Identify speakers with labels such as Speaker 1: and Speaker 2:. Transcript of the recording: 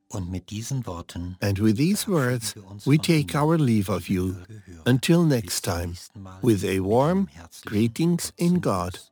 Speaker 1: And with these words, we take our leave of you. Until next time, with a warm greetings in God.